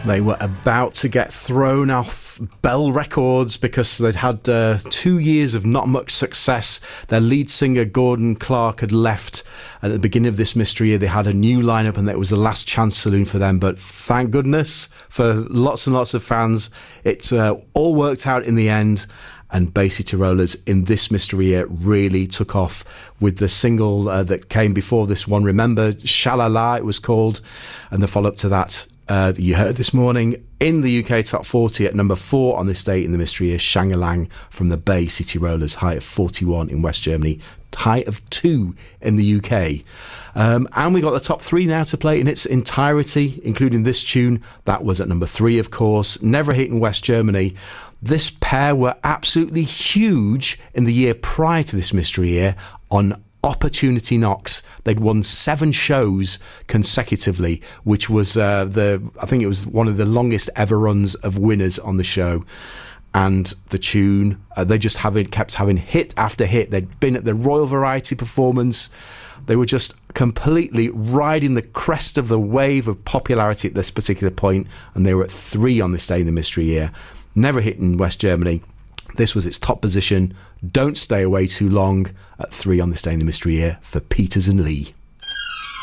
They were about to get thrown off Bell Records because they'd had 2 years of not much success. Their lead singer, Gordon Clark, had left at the beginning of this mystery year. They had a new lineup and it was the last chance saloon for them. But thank goodness for lots and lots of fans, it all worked out in the end. And Bay City Rollers in this mystery year really took off with the single that came before this one. Remember, Shalala it was called. And the follow-up to that, that you heard this morning in the UK Top 40 at number 4 on this date in the mystery year, Shang-a-Lang from the Bay City Rollers, height of 41 in West Germany, height of 2 in the UK. And we got the top 3 now to play in its entirety, including this tune. That was at number 3, of course, never a hit in West Germany. This pair were absolutely huge in the year prior to this mystery year on Opportunity Knocks. They'd won 7 shows consecutively, which was I think it was one of the longest ever runs of winners on the show. And the tune, they just kept having hit after hit. They'd been at the Royal Variety performance. They were just completely riding the crest of the wave of popularity at this particular point, and they were at 3 on this day in the mystery year. Never hit in West Germany. This was its top position. Don't Stay Away Too Long at 3 on this day in the mystery year for Peters and Lee.